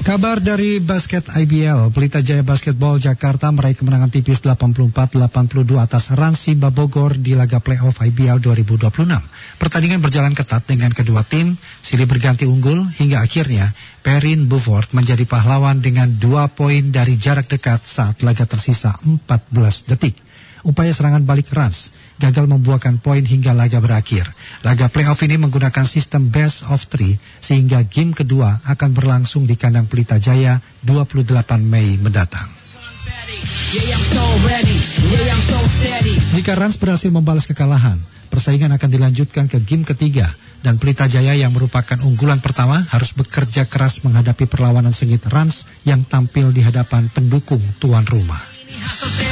Kabar dari basket IBL, Pelita Jaya Basketball Jakarta meraih kemenangan tipis 84-82 atas Rans Simba Bogor di laga playoff IBL 2026. Pertandingan berjalan ketat dengan kedua tim silih berganti unggul hingga akhirnya Perrin Beaufort menjadi pahlawan dengan 2 poin dari jarak dekat saat laga tersisa 14 detik. Upaya serangan balik Rans gagal membuahkan poin hingga laga berakhir. Laga playoff ini menggunakan sistem best of 3 sehingga game kedua akan berlangsung di kandang Pelita Jaya 28 Mei mendatang. Jika Rans berhasil membalas kekalahan, persaingan akan dilanjutkan ke game ketiga dan Pelita Jaya yang merupakan unggulan pertama harus bekerja keras menghadapi perlawanan sengit Rans yang tampil di hadapan pendukung tuan rumah.